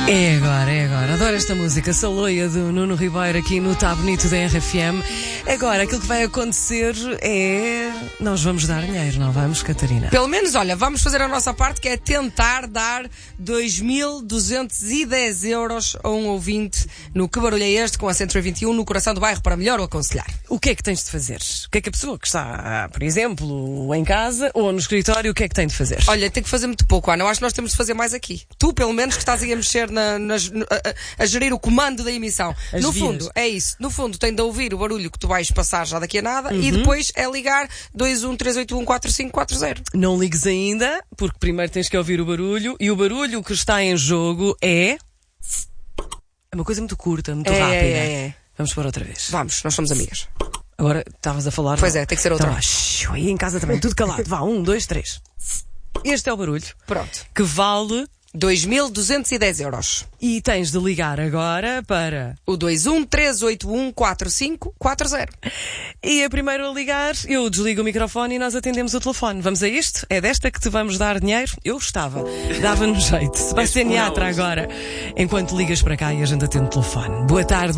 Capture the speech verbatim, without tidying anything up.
É agora, é agora. Adoro esta música. Saloia do Nuno Ribeiro aqui no Tá Bonito da R F M. Agora, aquilo que vai acontecer é... Nós vamos dar dinheiro, não vamos, Catarina? Pelo menos, olha, vamos fazer a nossa parte, que é tentar dar dois mil duzentos e dez euros a um ouvinte no Que Barulho é Este, com a Centro vinte e um, no coração do bairro, para melhor o aconselhar. O que é que tens de fazer? O que é que a pessoa que está, por exemplo, em casa ou no escritório, o que é que tem de fazer? Olha, tem que fazer muito pouco, Ana. Eu acho que nós temos de fazer mais aqui. Tu, pelo menos, que estás aí a mexer na, nas, a, a, a gerir o comando da emissão. As no vias. fundo, é isso. No fundo, tem de ouvir o barulho que tu vais passar já daqui a nada, Uhum. e depois é ligar dois um três oito um quatro cinco quatro zero. Não ligues ainda, porque primeiro tens que ouvir o barulho, e o barulho que está em jogo é... É uma coisa muito curta, muito É, rápida. é, é. Vamos pôr outra vez. Vamos, nós somos amigas. Agora, estavas a falar... Pois não? é, tem que ser outra. Então, vá, shoo, aí em casa também, tudo calado. Vá, um, dois, três. Este é o barulho. Pronto. Que vale... dois mil duzentos e dez euros. E tens de ligar agora para... O dois um três oito um quatro cinco quatro zero. E a primeiro a ligar, eu desligo o microfone e nós atendemos o telefone. Vamos a isto? É desta que te vamos dar dinheiro? Eu estava. Dava-nos jeito. Sebastião Yatra agora. Enquanto ligas para cá e a gente atende o telefone. Boa tarde.